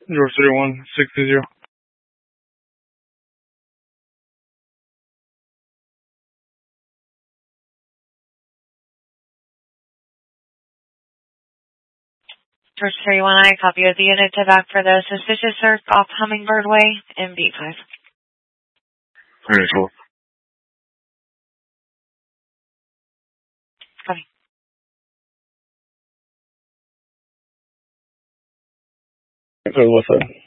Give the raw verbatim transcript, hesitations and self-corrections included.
zero three one six zero. George three one nine, copy of the unit to back for the suspicious search off Hummingbird Way in B five. Very cool. Copy. So what's up?